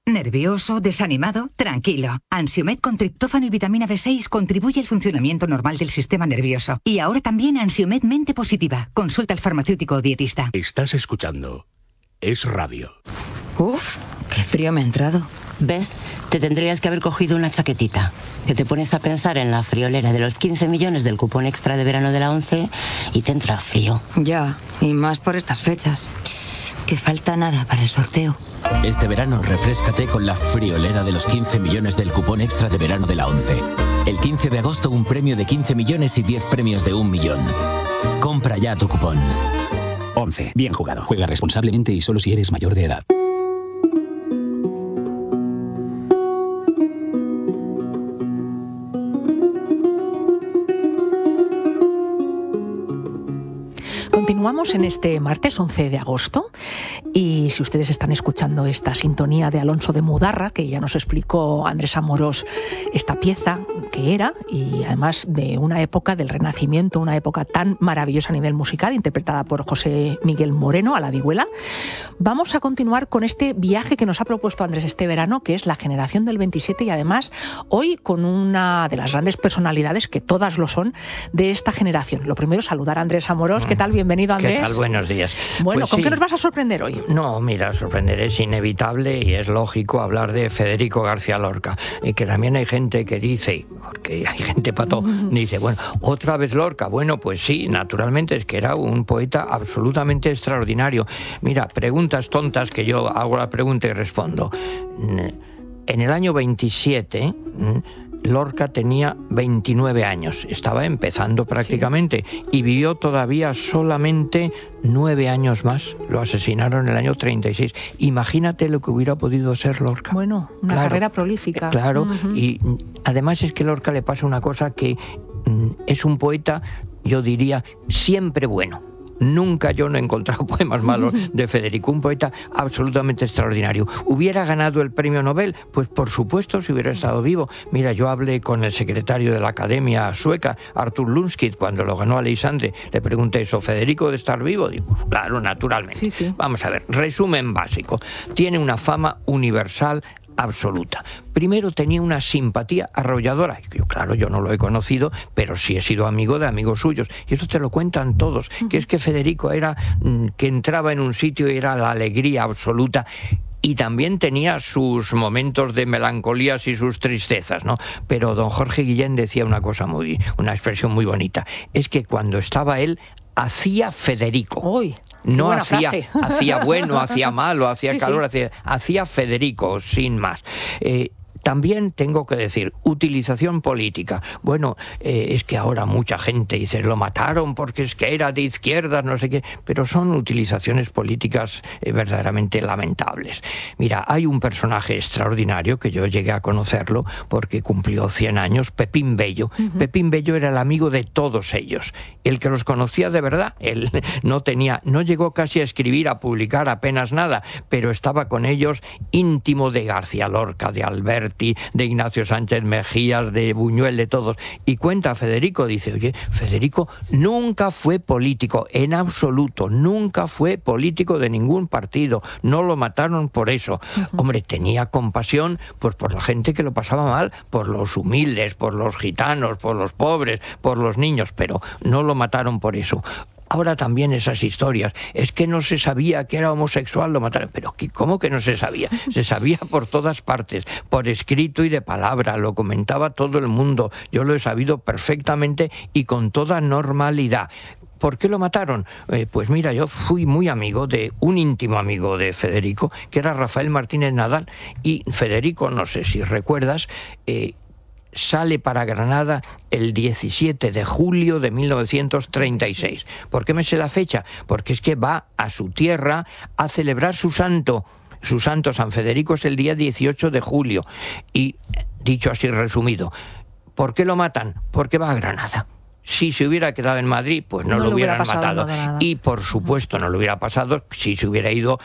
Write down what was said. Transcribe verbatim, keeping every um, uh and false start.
¿Nervioso? ¿Desanimado? Tranquilo. Ansiomed con triptófano y vitamina B seis contribuye al funcionamiento normal del sistema nervioso. Y ahora también Ansiomed Mente Positiva. Consulta al farmacéutico o dietista. Estás escuchando Es Radio. Uf, qué frío me ha entrado. ¿Ves? Te tendrías que haber cogido una chaquetita. Que te pones a pensar en la friolera de los quince millones del cupón extra de verano de la ONCE y te entra frío. Ya, y más por estas fechas. Que falta nada para el sorteo. Este verano refréscate con la friolera de los quince millones del cupón extra de verano de la ONCE. El quince de agosto un premio de quince millones y diez premios de un millón. Compra ya tu cupón. ONCE. Bien jugado. Juega responsablemente y solo si eres mayor de edad. Continuamos en este martes once de agosto y si ustedes están escuchando esta sintonía de Alonso de Mudarra, que ya nos explicó Andrés Amorós esta pieza que era, y además de una época del Renacimiento, una época tan maravillosa a nivel musical, interpretada por José Miguel Moreno a la vihuela, vamos a continuar con este viaje que nos ha propuesto Andrés este verano, que es la generación del veintisiete, y además hoy con una de las grandes personalidades, que todas lo son, de esta generación. Lo primero, saludar a Andrés Amorós. ¿Qué tal? Bienvenido, Andrés. ¿Qué tal? Buenos días. Bueno, pues ¿con sí. qué nos vas a sorprender hoy? No, mira, sorprender es inevitable y es lógico hablar de Federico García Lorca. Y que también hay gente que dice, porque hay gente pato, dice, bueno, ¿otra vez Lorca? Bueno, pues sí, naturalmente, es que era un poeta absolutamente extraordinario. Mira, preguntas tontas que yo hago la pregunta y respondo. En el año veintisiete... Lorca tenía veintinueve años, estaba empezando prácticamente, sí. Y vivió todavía solamente nueve años más. Lo asesinaron en el año treinta y seis. Imagínate lo que hubiera podido ser Lorca. Bueno, una claro, carrera prolífica. Claro, uh-huh. Y además es que Lorca le pasa una cosa que mm, es un poeta, yo diría, siempre bueno. Nunca yo no he encontrado poemas malos de Federico, un poeta absolutamente extraordinario. ¿Hubiera ganado el premio Nobel? Pues por supuesto, si hubiera estado vivo. Mira, yo hablé con el secretario de la Academia Sueca, Artur Lundskid, cuando lo ganó Alexandre. Le pregunté eso, ¿Federico de estar vivo? Digo, claro, naturalmente. Sí, sí. Vamos a ver, resumen básico. Tiene una fama universal absoluta. Primero, tenía una simpatía arrolladora. Yo, claro, yo no lo he conocido, pero sí he sido amigo de amigos suyos. Y eso te lo cuentan todos, que es que Federico era mm, que entraba en un sitio y era la alegría absoluta. Y también tenía sus momentos de melancolías y sus tristezas, ¿no? Pero don Jorge Guillén decía una cosa muy, una expresión muy bonita. Es que cuando estaba él, hacía Federico. Uy. No hacía, hacía bueno, hacía malo, hacía sí, calor, sí. Hacía, hacía Federico, sin más. Eh, También tengo que decir, utilización política. Bueno, eh, es que ahora mucha gente dice, lo mataron porque es que era de izquierdas, no sé qué, pero son utilizaciones políticas eh, verdaderamente lamentables. Mira, hay un personaje extraordinario que yo llegué a conocerlo porque cumplió cien años, Pepín Bello. Uh-huh. Pepín Bello era el amigo de todos ellos. El que los conocía de verdad, él no tenía, no llegó casi a escribir, a publicar apenas nada, pero estaba con ellos íntimo de García Lorca, de Alberti, de Ignacio Sánchez Mejías, de Buñuel, de todos. Y cuenta Federico, dice, oye, Federico nunca fue político, en absoluto, nunca fue político de ningún partido, no lo mataron por eso. Uh-huh. Hombre, tenía compasión pues, por la gente que lo pasaba mal, por los humildes, por los gitanos, por los pobres, por los niños, pero no lo mataron por eso. Ahora también esas historias, es que no se sabía que era homosexual, lo mataron. Pero ¿cómo que no se sabía? Se sabía por todas partes, por escrito y de palabra, lo comentaba todo el mundo. Yo lo he sabido perfectamente y con toda normalidad. ¿Por qué lo mataron? Eh, pues mira, yo fui muy amigo de un íntimo amigo de Federico, que era Rafael Martínez Nadal, y Federico, no sé si recuerdas, eh, sale para Granada el diecisiete de julio de mil novecientos treinta y seis. ¿Por qué me sé la fecha? Porque es que va a su tierra a celebrar su santo. Su santo San Federico es el día dieciocho de julio. Y, dicho así resumido, ¿por qué lo matan? Porque va a Granada. Si se hubiera quedado en Madrid, pues no, no lo hubieran matado. Y por supuesto no lo hubiera pasado si se hubiera ido